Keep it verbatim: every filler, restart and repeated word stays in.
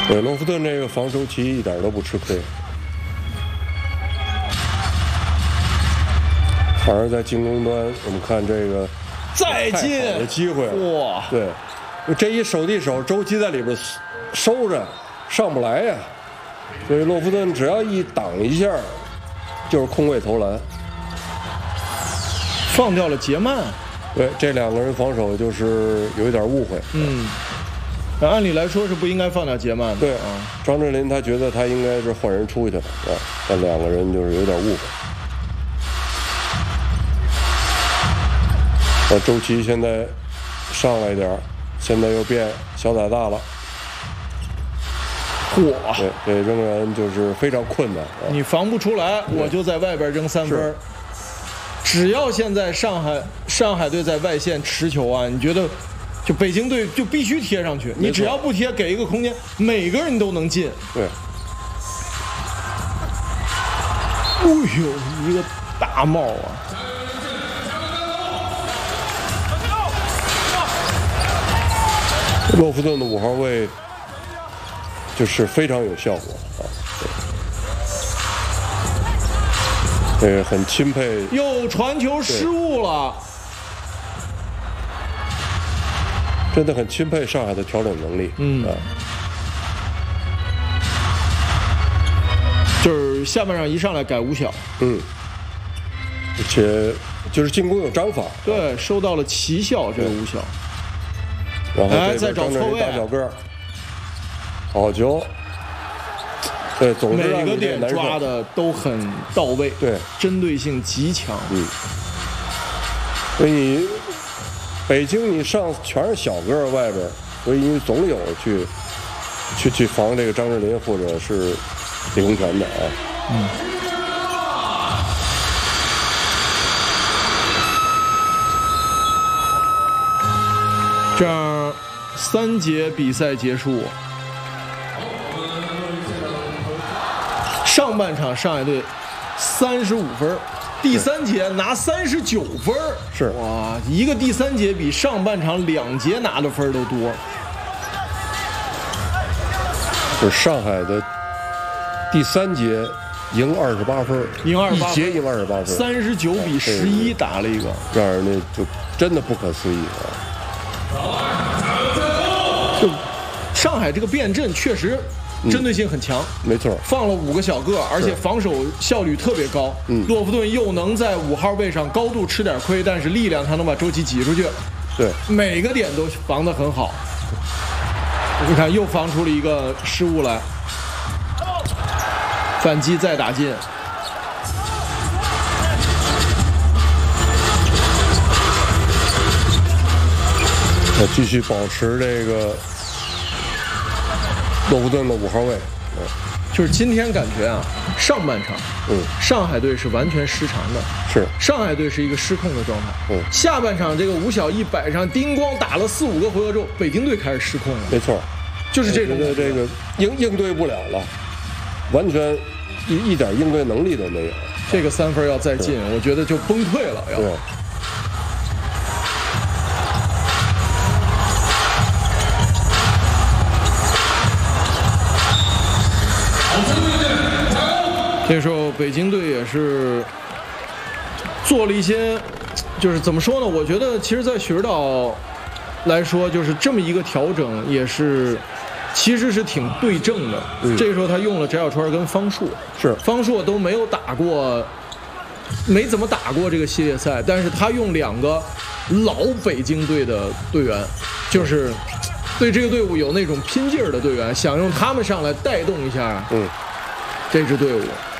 对，洛夫顿这个防周琦一点都不吃亏，反而在进攻端，我们看这个再进的机会， 哇！ 对，这一手递手，周琦在里边收着，上不来呀。所以洛夫顿只要一挡一下，就是空位投篮， 放掉了杰曼。 对，这两个人防守就是有一点误会。 嗯。按理来说是不应该放掉杰曼的。 对啊，张镇麟他觉得他应该是换人出去的啊，但两个人就是有点误会。那周琦现在上来一点，现在又变小打大了。 嚯！ 对，这仍然就是非常困难。啊、 你防不出来，我就在外边扔三分。只要现在上海上海队在外线持球啊，你觉得？就北京队就必须贴上去，你只要不贴，给一个空间，每个人都能进。 对。 哎呦，一个大帽啊！ 洛夫顿的五号位就是非常有效果啊，这个很钦佩。 又传球失误了。 真的很钦佩上海的调整能力， 嗯，啊、就是下半场一上来改五小， 嗯，而且就是进攻有章法， 对，啊、收到了奇效这个五小， 然后哎，再找错位， 大小个，好球，对，总是每个点抓的都很到位， 对， 针对性极强， 嗯，所以你。北京你上全是小个外边，所以你总有去去去防这个张镇麟或者是李洪权的啊。 嗯。这样三节比赛结束，上半场上海队三十五分。第三节拿三十九分， 是哇，一个第三节比上半场两节拿的分都多。 就是上海的第三节赢二十八分， 赢二十八， 一节赢二十八分， 三十九比十一打了一个， 让人家就真的不可思议啊！ 就上海这个变阵确实。针对性很强， 嗯、没错， 放了五个小个，而且防守效率特别高。 嗯， 洛夫顿又能在五号位上高度吃点亏，但是力量他能把周琦挤出去。 对， 每个点都防得很好。你看，又防出了一个失误来，反击再打进。 要继续保持这个。洛夫顿的五号位，嗯， 就是今天感觉啊，上半场， 嗯， 上海队是完全失常的， 是上海队是一个失控的状态， 嗯， 下半场这个吴小一摆上，叮咣打了四五个回合之后，北京队开始失控了， 没错， 就是这种的这个应应对不了了，完全一一点应对能力都没有， 这个三分要再进，我觉得就崩溃了要。 对。 这时候北京队也是做了一些，就是怎么说呢？我觉得其实，在许指导来说，就是这么一个调整，也是其实是挺对症的。嗯、这时候他用了翟小川跟方硕， 是方硕都没有打过，没怎么打过这个系列赛，但是他用两个老北京队的队员，就是对这个队伍有那种拼劲儿的队员，想用他们上来带动一下， 嗯， 这支队伍。